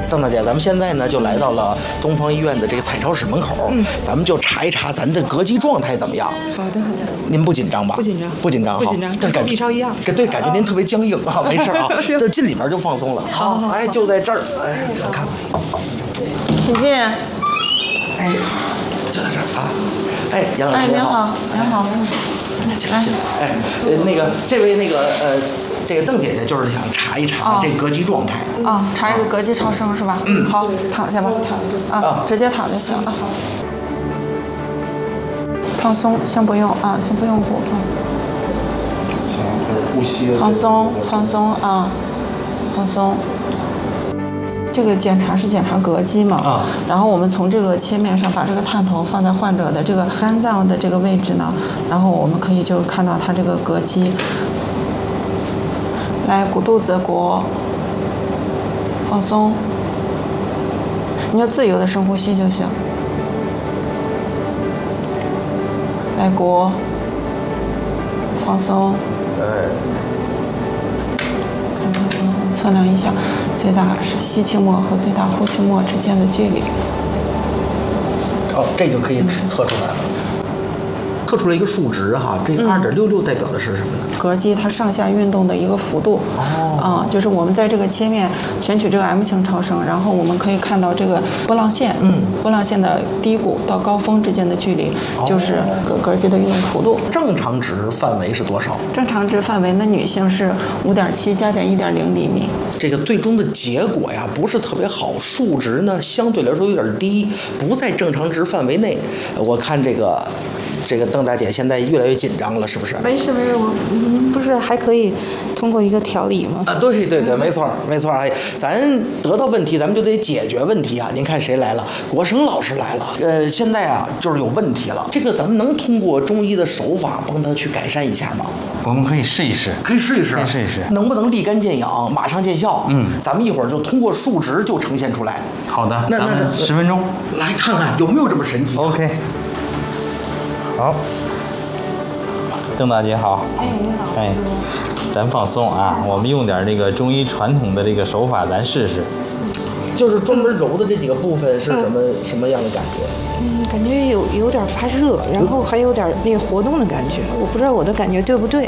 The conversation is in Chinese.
邓大姐，咱们现在呢就来到了东方医院的这个彩超室门口，咱们就查一查咱的膈肌状态怎么样。 好的，好的。 您不紧张吧？ 不紧张， 不紧张， 不紧张，跟 B 超一样。 对，感觉您特别僵硬啊，没事啊，这进里面就放松了。好，哎，就在这儿，哎，看， 请进。 哎，就在这儿啊。哎，杨老师您好，您好。 进来。哎，那个这位这个邓姐姐就是想查一查这膈肌状态。 查一个膈肌超声是吧？好，躺下吧。直接躺就行啊。放松，先不用啊，先不用补啊。 行，开始呼吸。 放松，放松啊，放松。这个检查是检查膈肌嘛？然后我们从这个切面上把这个探头放在患者的这个肝脏的这个位置呢，然后我们可以就看到他这个膈肌。来，鼓肚子，鼓，放松。你就自由的深呼吸就行。来，鼓，放松。看看啊，我们测量一下最大是吸气末和最大呼气末之间的距离。 这就可以测出来了。测出来一个数值哈，这2.66代表的是什么呢？ 膈肌它上下运动的一个幅度。就是我们在这个切面选取这个 M 型超声，然后我们可以看到这个波浪线，波浪线的低谷到高峰之间的距离，就是膈肌的运动幅度。 正常值范围是多少？ 正常值范围，那女性是5.7加减1.0厘米。 这个最终的结果呀，不是特别好，数值呢相对来说有点低，不在正常值范围内。我看这个邓大姐现在越来越紧张了，是不是？ 没事，您不是还可以通过一个调理吗？ 对，没错。哎，咱得到问题，咱们就得解决问题啊！您看谁来了？国生老师来了。现在啊，就是有问题了。这个咱们能通过中医的手法帮他去改善一下吗？ 我们可以试一试。 可以试一试。能不能立竿见影，马上见效？咱们一会儿就通过数值就呈现出来。 好的，咱们10分钟来看看有没有这么神奇。 OK。好，邓大姐好。 你好。 咱放松啊，我们用点这个中医传统的这个手法，咱试试。 就是专门揉的这几个部分是什么样的感觉？ 感觉有点发热，然后还有点那个活动的感觉，我不知道我的感觉对不对。